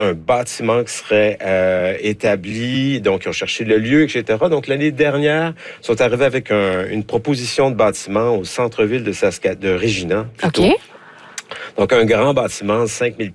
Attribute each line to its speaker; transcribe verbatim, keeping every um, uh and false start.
Speaker 1: un bâtiment qui serait euh, établi. Donc, ils ont cherché le lieu, et cetera. Donc, l'année dernière, ils sont arrivés avec un, une proposition de bâtiment au centre-ville de Saskatoon, de Regina, plutôt.
Speaker 2: OK.
Speaker 1: Donc, un grand bâtiment, cinq mille